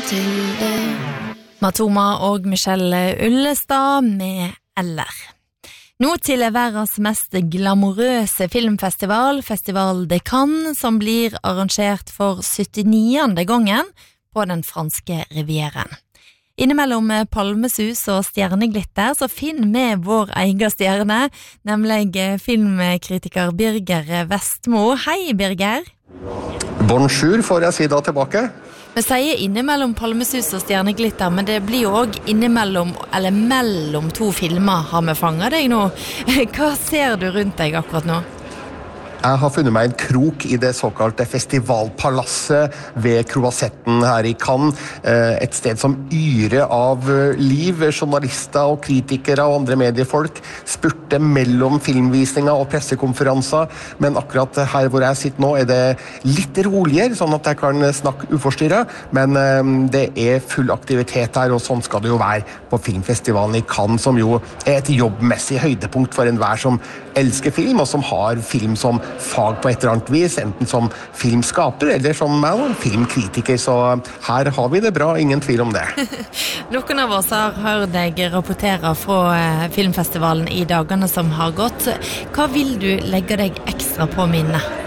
Matoma og Michelle Ullestad med Eller. Nå til verdens mest glamorøse filmfestival, Festival de Cannes, som blir arrangert for 79. gangen på den franske rivieren. Innimellom palmesus og stjerneglitter så finner vi vår egen stjerne, nemlig filmkritiker Birger Vestmo. Hei Birger! Bonjour får jeg si da tilbake. Vi sier innimellom palmesus og stjerneglitter, men det blir jo også innimellom, eller mellom to filmer har vi fanget deg nå. Hva ser du rundt deg akkurat nå? Jeg har funnet meg en krok i det såkalte festivalpalasset ved Croisetten her i Cannes. Et sted som yrer av liv. Journalister og kritikere og andre mediefolk spurte mellom filmvisninger og pressekonferanser. Men akkurat her hvor jeg sitter nå er det litt roligere, sånn at jeg kan snakke uforstyrret. Men det er full aktivitet her, og sånn skal det jo være på filmfestivalen i Cannes, som jo er et jobbmessig høydepunkt for enhver som elsker film, og som har film som fag på et eller annet vis, enten som filmskaper eller som filmkritiker, så her har vi det bra, ingen tvil om det. Noen av oss har hørt deg rapportere fra filmfestivalen i dagene som har gått. Hva vil du legge deg ekstra på minnet?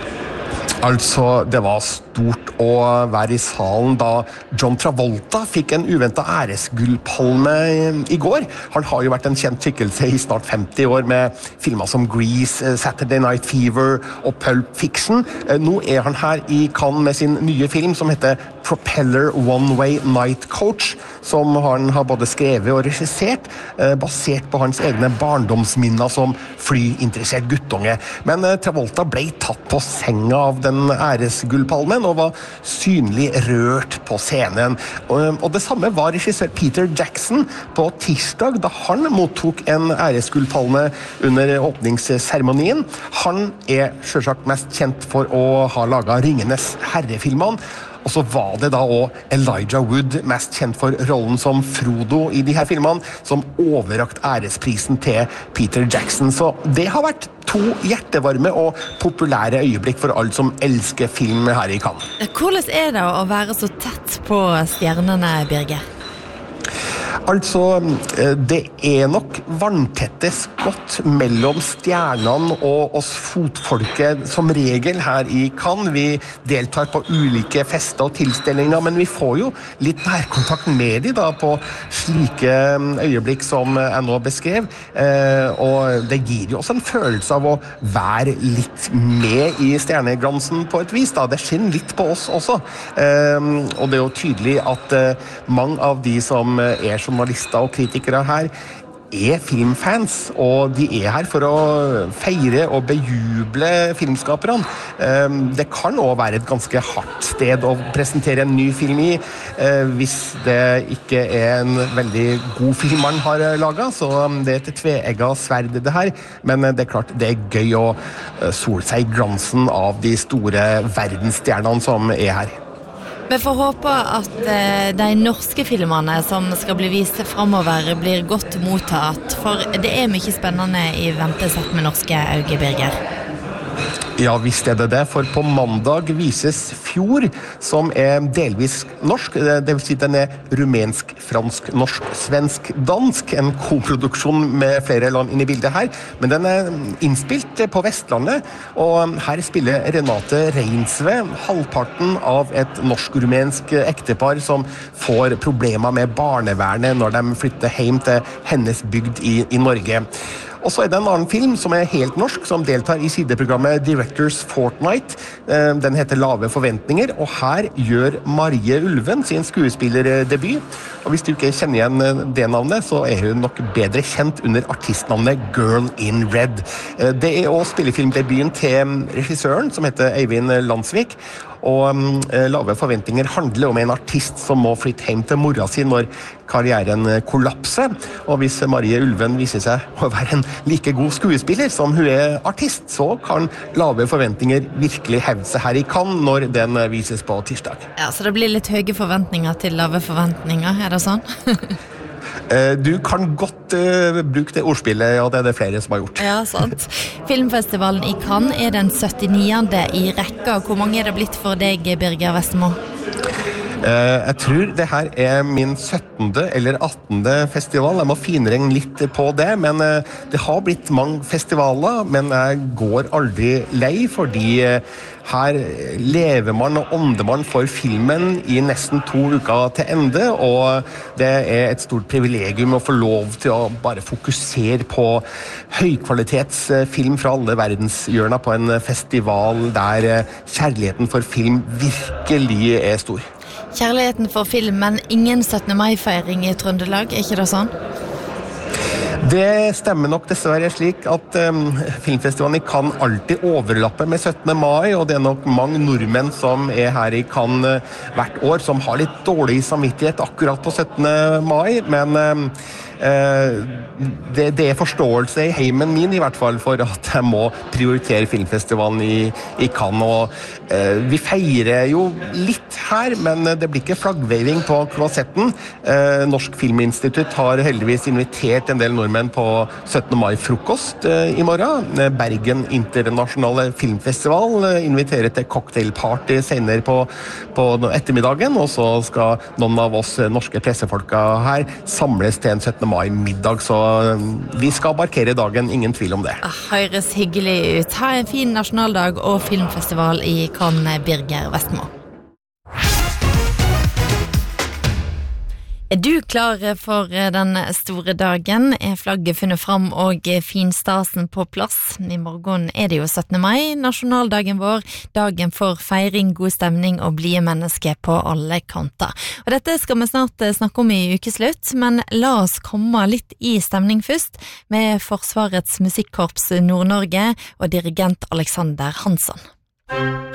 Altså, det var stort å være i salen da John Travolta fikk en uventet æresgullpalme i går. Han har jo vært en kjent skikkelse i snart 50 år med filmer som Grease, Saturday Night Fever og Pulp Fiction. Nå er han her i Cannes med sin nye film som heter Propeller One Way Night Coach, som han har både skrevet og regissert, basert på hans egne barndomsminner som flyinteressert guttunge. Men Travolta ble tatt på senga av den æresgullpalmen og var synlig rørt på scenen. Og det samme var regissør Peter Jackson på tirsdag, da han mottok en æresgullpalme under åpningsseremonien. Han er selvsagt mest kjent for å ha laget Ringenes herre-filmene, og så var det da også Elijah Wood, mest kjent for rollen som Frodo i de her filmene, som overrakt æresprisen til Peter Jackson. Så det har vært to hjertevarme og populære øyeblikk for alle som elsker film her i Cannes. Hvordan er det å være så tett på stjernene, Birger? Altså, det er nok vanntette skott mellom stjernene og oss fotfolket som regel her i Cannes. Vi deltar på ulike fester og tilstelninger, men vi får jo litt nærkontakt med de da på slike øyeblikk som jeg nå beskrev. Og det gir jo også en følelse av å være litt med i stjerneglansen på et vis da. Det skinner litt på oss også. Og det er jo tydelig at mange av de som er journalister og kritikere her er filmfans, og de er her for å feire og bejuble filmskaperne. Det kan også være et ganske hardt sted å presentere en ny film i, hvis det ikke er en veldig god film man har laget, så det er et tveegget sverd det her, men det er klart det er gøy å sole seg i glansen av de store verdensstjernene som er her. Vi får håpe at de norske filmene som skal bli vist fremover blir godt mottatt, for det er mye spennende i vente sett med norske øyne, Birger. Ja, visst er det det, for på mandag vises Fjord, som er delvis norsk, det vil si den er rumensk, fransk, norsk, svensk, dansk, en koproduksjon med flere land inne i bildet her, men den er innspilt på Vestlandet, og her spiller Renate Reinsve, halvparten av et norsk-rumensk ektepar som får problemer med barnevernet når de flytter hjem til hennes bygd i Norge. Og så er det en annen film som er helt norsk, som deltar i sideprogrammet Directors Fortnight. Den heter Lave forventninger, og her gjør Marie Ulven sin skuespillerdebut. Og hvis du ikke kjenner igjen det navnet, så er hun nok bedre kjent under artistnavnet Girl in Red. Det er også spillefilmdebuten til regissøren, som heter Eivind Landsvik. Og Lave forventninger handler om en artist som må flytte hjem til mora si når karrieren kollapser. Og hvis Marie Ulven viser seg å være en like god skuespiller som hun er artist, så kan Lave forventninger virkelig hevde seg her i Cannes når den vises på tirsdag. Ja, så det blir litt høye forventninger til lave forventninger, er det sånn? Du kan godt bruke det ordspillet, og det er det flere som har gjort. Ja, sant. Filmfestivalen i Cannes er den 79. i rekka. Hvor mange er det blitt for deg, Birger Vestmo? Jeg tror det her min 17. eller 18. festival. Jeg må finregne litt på det, men det har blitt mange festivaler, men jeg går aldri lei, fordi her lever man og ånder man for filmen i nesten 2 uker til ende, og det et stort privilegium å få lov til å bare fokusere på høykvalitetsfilm fra alle verdenshjørner på en festival der kjærligheten for film virkelig stor. Kjærligheten for film, men ingen 17. mai-feiring i Trøndelag, ikke det sånn? Det stemmer nok dessverre slik at filmfestivalen kan alltid overlappe med 17. mai, og det nok mange nordmenn som her i Cannes hvert år som har litt dårlig samvittighet akkurat på 17. mai, men det forståelse i heimen min i hvert fall for at jeg må prioritere filmfestivalen i Cannes, og vi feirer jo litt her, men det blir ikke flaggveiring på kloasetten. Norsk Filminstitutt har heldigvis invitert en del nordmenn på 17. mai-frokost i morgen. Bergen Internasjonale Filmfestival inviterer til cocktailparty senere på ettermiddagen, og så skal noen av oss norske pressefolka her samles til en 17. mai-middag, så vi skal markere dagen, ingen tvil om det. Høres hyggelig ut. Ha en fin nasjonaldag og filmfestival i Cannes, Birger Vestmo. Du klar for den store dagen? Flagget funnet fram og finstasen på plass? I morgen det jo 17. mai, nasjonaldagen vår, dagen for feiring, god stemning og blide mennesker på alle kanter. Og dette skal vi snart snakke om i ukeslutt, men la oss komme litt i stemning først med Forsvarets Musikkorps Nord-Norge og dirigent Alexander Hansson.